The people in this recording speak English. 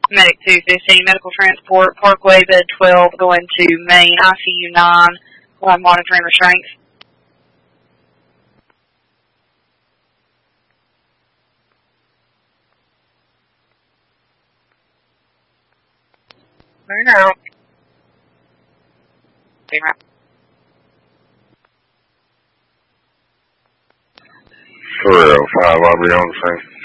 Medic 215, medical transport, Parkway, bed 12, going to Main, ICU 9, live monitoring restraints. Burn out. Be right. 305, I'll be on the scene.